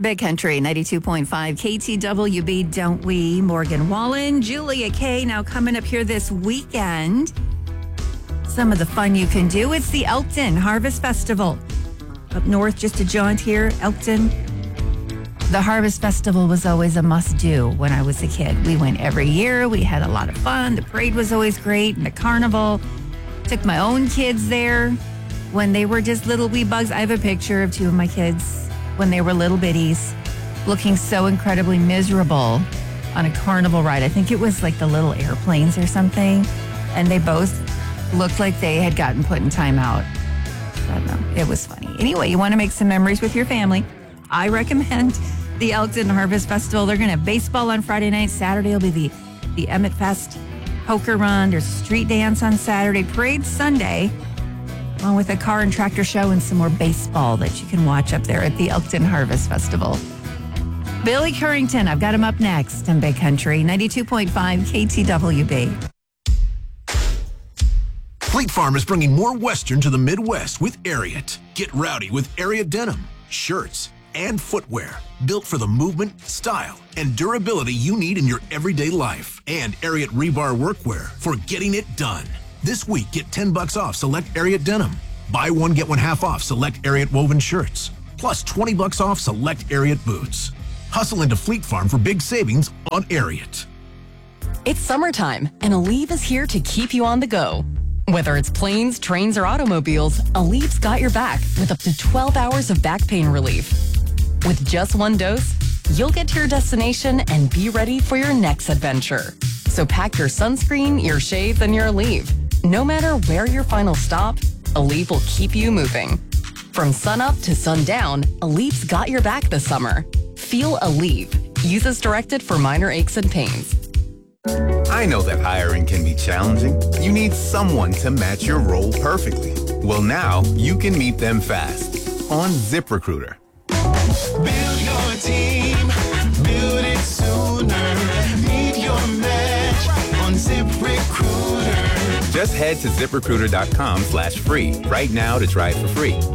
Big Country 92.5 KTWB, don't we? Morgan Wallen, Julia Kay, now coming up here this weekend. Some of the fun you can do. It's the Elkton Harvest Festival. Up north, just a jaunt here, Elkton. The Harvest Festival was always a must-do when I was a kid. We went every year. We had a lot of fun. The parade was always great. And the carnival. Took my own kids there when they were just little wee bugs. I have a picture of two of my kids when they were little bitties, looking so incredibly miserable on a carnival ride. I think it was like the little airplanes or something. And they both looked like they had gotten put in timeout. I don't know. It was funny. Anyway, you want to make some memories with your family. I recommend the Elkton Harvest Festival. They're going to have baseball on Friday night. Saturday will be the Emmett Fest poker run. There's a street dance on Saturday. Parade Sunday, along with a car and tractor show and some more baseball that you can watch up there at the Elkton Harvest Festival. Billy Currington, I've got him up next in Big Country, 92.5 KTWB. Fleet Farm is bringing more Western to the Midwest with Ariat. Get rowdy with Ariat denim, shirts, and footwear built for the movement, style, and durability you need in your everyday life. And Ariat rebar workwear for getting it done. This week, get $10 off select Ariat denim. Buy one, get one half off select Ariat woven shirts. Plus $20 off select Ariat boots. Hustle into Fleet Farm for big savings on Ariat. It's summertime, and Aleve is here to keep you on the go. Whether it's planes, trains, or automobiles, Aleve's got your back with up to 12 hours of back pain relief. With just one dose, you'll get to your destination and be ready for your next adventure. So pack your sunscreen, your shades, and your Aleve. No matter where your final stop, Aleve will keep you moving. From sunup to sundown, Aleve's got your back this summer. Feel Aleve. Use as directed for minor aches and pains. I know that hiring can be challenging. You need someone to match your role perfectly. Well, now you can meet them fast on ZipRecruiter. Build your team, build it sooner. Meet your match on ZipRecruiter. Just head to ZipRecruiter.com/free right now to try it for free.